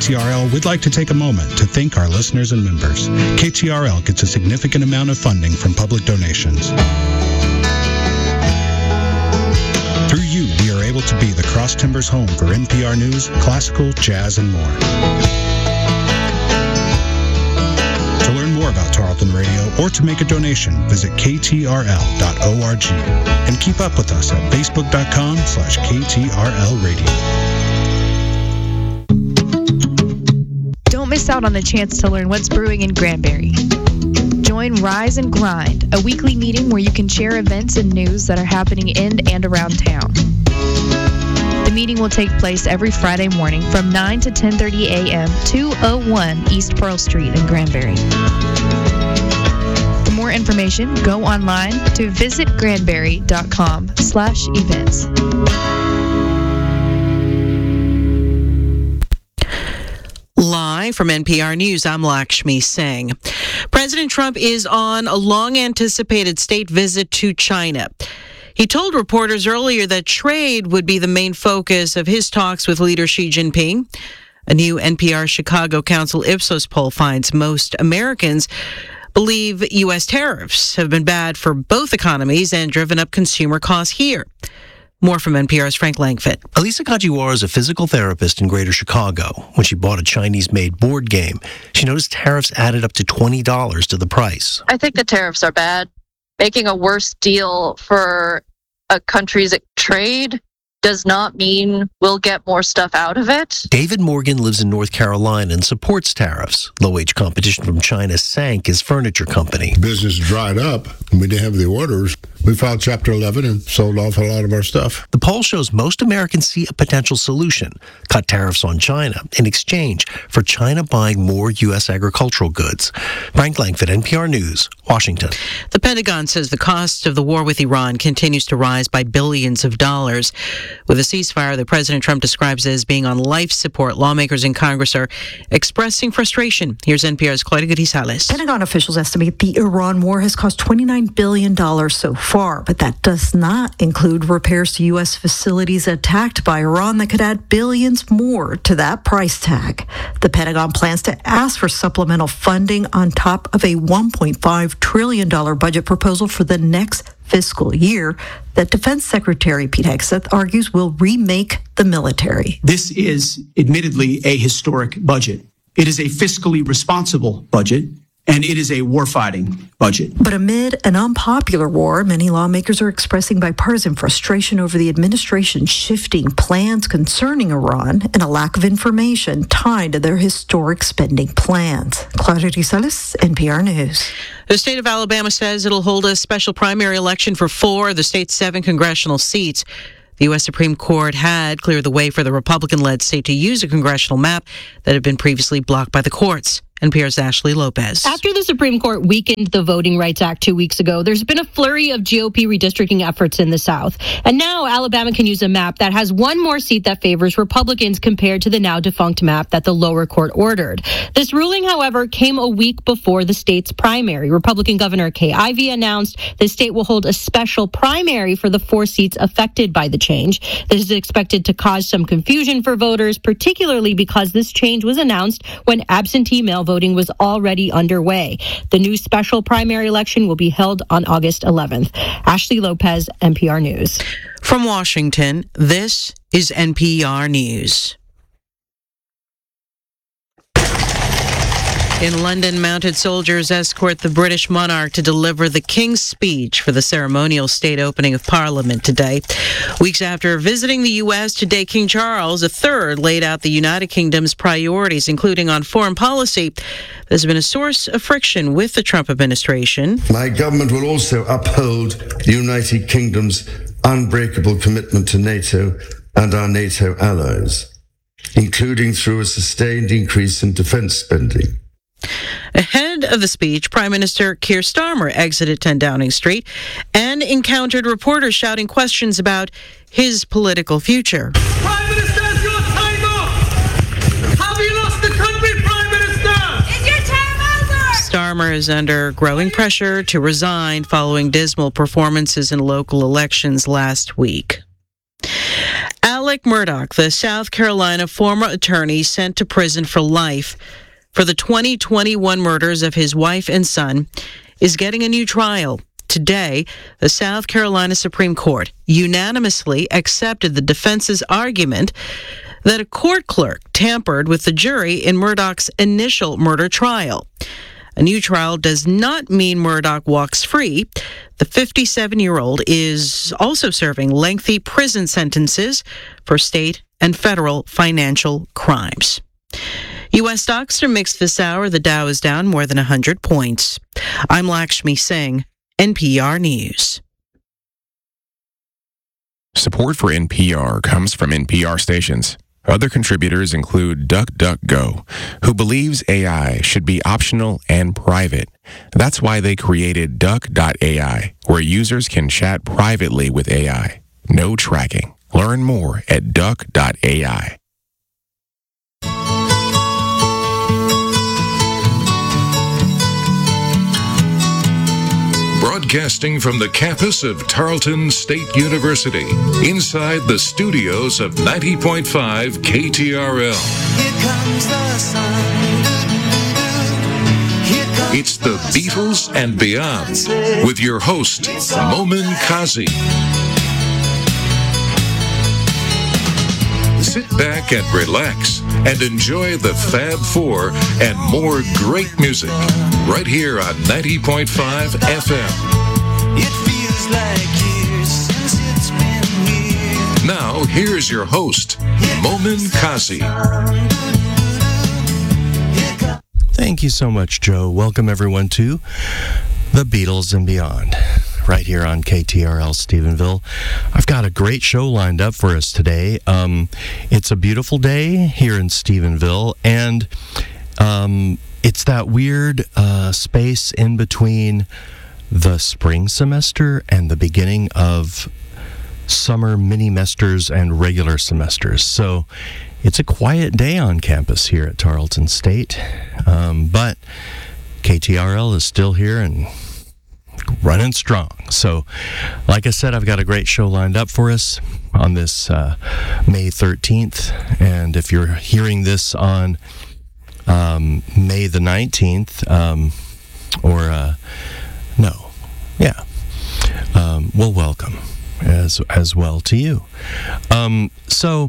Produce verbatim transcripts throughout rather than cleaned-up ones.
T R L, we'd like to take a moment to thank our listeners and members. K T R L gets a significant amount of funding from public donations. Through you, we are able to be the Cross Timbers home for N P R News, classical, jazz, and more. To learn more about Tarleton Radio or to make a donation, visit k t r l dot org and keep up with us at facebook.com slash KTRL Radio. Don't miss out on the chance to learn what's brewing in Granbury. Join Rise and Grind, a weekly meeting where you can share events and news that are happening in and around town. The meeting will take place every Friday morning from nine to ten thirty a.m. two oh one East Pearl Street in Granbury. For more information, go online to visit granbury dot com slash events. Live from N P R News, I'm Lakshmi Singh. President Trump is on a long-anticipated state visit to China. He told reporters earlier that trade would be the main focus of his talks with leader Xi Jinping. A new N P R Chicago Council Ipsos poll finds most Americans believe U S tariffs have been bad for both economies and driven up consumer costs here. More from N P R's Frank Langford. Elisa Kajiwara is a physical therapist in Greater Chicago. When she bought a Chinese-made board game, she noticed tariffs added up to twenty dollars to the price. I think the tariffs are bad. Making a worse deal for a country's trade does not mean we'll get more stuff out of it. David Morgan lives in North Carolina and supports tariffs. Low-wage competition from China sank his furniture company. Business dried up, and we didn't have the orders. We filed Chapter eleven and sold off a lot of our stuff. The poll shows most Americans see a potential solution: cut tariffs on China in exchange for China buying more U S agricultural goods. Frank Langford, N P R News, Washington. The Pentagon says the cost of the war with Iran continues to rise by billions of dollars. With a ceasefire that President Trump describes as being on life support, lawmakers in Congress are expressing frustration. Here's N P R's Claudia Grisales. Pentagon officials estimate the Iran war has cost twenty-nine billion dollars so far, but that does not include repairs to U S facilities attacked by Iran that could add billions more to that price tag. The Pentagon plans to ask for supplemental funding on top of a one point five trillion dollars budget proposal for the next fiscal year that Defense Secretary Pete Hegseth argues will remake the military. This is admittedly a historic budget. It is a fiscally responsible budget, and it is a warfighting budget. But amid an unpopular war, many lawmakers are expressing bipartisan frustration over the administration's shifting plans concerning Iran and a lack of information tied to their historic spending plans. Claudia Grisales, N P R News. The state of Alabama says it'll hold a special primary election for four of the state's seven congressional seats. The U S Supreme Court had cleared the way for the Republican-led state to use a congressional map that had been previously blocked by the courts. N P R's Ashley Lopez. After the Supreme Court weakened the Voting Rights Act two weeks ago, there's been a flurry of G O P redistricting efforts in the South. And now Alabama can use a map that has one more seat that favors Republicans compared to the now defunct map that the lower court ordered. This ruling, however, came a week before the state's primary. Republican Governor Kay Ivey announced the state will hold a special primary for the four seats affected by the change. This is expected to cause some confusion for voters, particularly because this change was announced when absentee mail voting was already underway. The new special primary election will be held on August eleventh. Ashley Lopez, N P R News. From Washington, this is N P R News. In London, mounted soldiers escort the British monarch to deliver the King's Speech for the ceremonial state opening of Parliament today. Weeks after visiting the U S today, King Charles the Third laid out the United Kingdom's priorities, including on foreign policy. There's been a source of friction with the Trump administration. My government will also uphold the United Kingdom's unbreakable commitment to NATO and our NATO allies, including through a sustained increase in defense spending. Ahead of the speech, Prime Minister Keir Starmer exited ten Downing Street and encountered reporters shouting questions about his political future. Prime Minister, is your time up? Have you lost the country, Prime Minister? Is your time over? Starmer is under growing pressure to resign following dismal performances in local elections last week. Alex Alec Murdaugh, the South Carolina former attorney sent to prison for life for the twenty twenty-one murders of his wife and son, is getting a new trial. Today, the South Carolina Supreme Court unanimously accepted the defense's argument that a court clerk tampered with the jury in Murdaugh's initial murder trial. A new trial does not mean Murdaugh walks free. The fifty-seven-year-old is also serving lengthy prison sentences for state and federal financial crimes. U S stocks are mixed this hour. The Dow is down more than one hundred points. I'm Lakshmi Singh, N P R News. Support for N P R comes from N P R stations. Other contributors include DuckDuckGo, who believes A I should be optional and private. That's why they created Duck dot A I, where users can chat privately with A I. No tracking. Learn more at Duck dot A I. Broadcasting from the campus of Tarleton State University, inside the studios of ninety point five K T R L. Here comes the sun. Here comes It's the Beatles and Beyond with your host, Momin Kazi. Sit back and relax and enjoy the Fab Four and more great music right here on ninety point five F M. It feels like years since it's been here. Now, here's your host, Momin Kazi. Thank you so much, Joe. Welcome, everyone, to The Beatles and Beyond, right here on K T R L Stephenville. I've got a great show lined up for us today. Um, it's a beautiful day here in Stephenville, and um, it's that weird uh, space in between the spring semester and the beginning of summer mini-mesters and regular semesters. So it's a quiet day on campus here at Tarleton State, um, but K T R L is still here and running strong. So, like I said, I've got a great show lined up for us on this uh, May thirteenth. And if you're hearing this on um, May the nineteenth, um, or uh, no, yeah, um, well, welcome as as well to you. Um, so.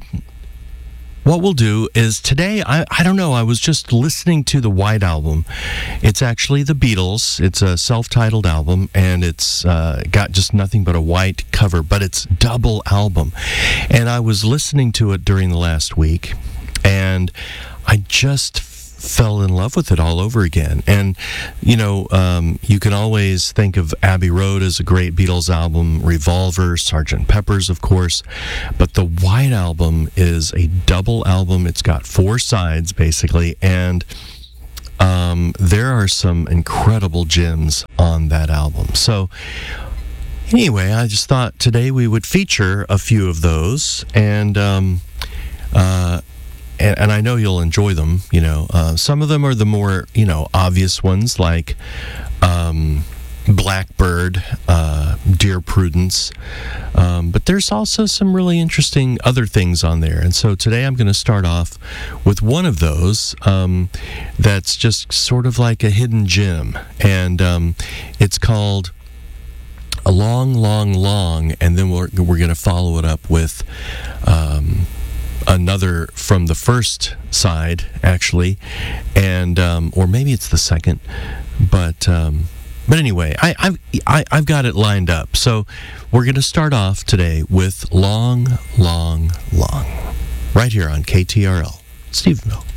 What we'll do is today, I, I don't know, I was just listening to the White Album. It's actually the Beatles. It's a self-titled album, and it's uh, got just nothing but a white cover, but it's double album. And I was listening to it during the last week, and I just fell in love with it all over again. And, you know, um, you can always think of Abbey Road as a great Beatles album, Revolver, Sergeant Pepper's, of course, but the White Album is a double album. It's got four sides, basically, and um, there are some incredible gems on that album. So, anyway, I just thought today we would feature a few of those, and um, uh, And, and I know you'll enjoy them, you know. Uh, some of them are the more, you know, obvious ones, like um, Blackbird, uh, Dear Prudence. Um, but there's also some really interesting other things on there. And so today I'm going to start off with one of those um, that's just sort of like a hidden gem. And um, it's called A Long, Long, Long. And then we're, we're going to follow it up with... Um, another from the first side, actually, and um, or maybe it's the second, but um, but anyway, I, I've I, I've got it lined up. So we're going to start off today with Long, Long, Long, right here on K T R L, Stephenville.